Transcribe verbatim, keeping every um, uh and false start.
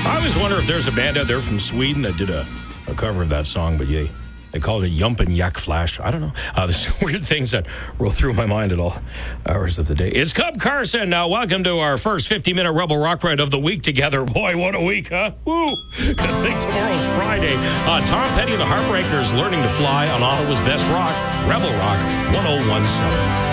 I always wonder if there's a band out there from Sweden that did a, a cover of that song, but yeah, they called it Jump and Yak Flash. I don't know. Uh, there's weird things that roll through my mind at all hours of the day. It's Cub Carson. Now, welcome to our first fifty-minute Rebel Rock Ride of the week together. Boy, what a week, huh? Woo! Good thing tomorrow's Friday. Uh, Tom Petty and the Heartbreakers learning to fly on Ottawa's Best Rock, Rebel Rock one oh one seven.